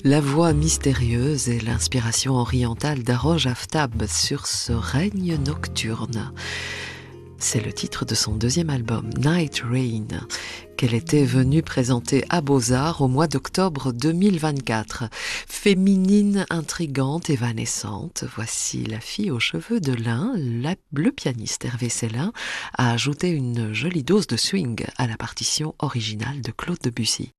La voix mystérieuse et l'inspiration orientale d'Aroj Aftab sur ce règne nocturne. C'est le titre de son deuxième album, Night Rain, qu'elle était venue présenter à Beaux-Arts au mois d'octobre 2024. Féminine, intrigante, évanescente, voici la fille aux cheveux de lin. Le pianiste Hervé Célin a ajouté une jolie dose de swing à la partition originale de Claude Debussy.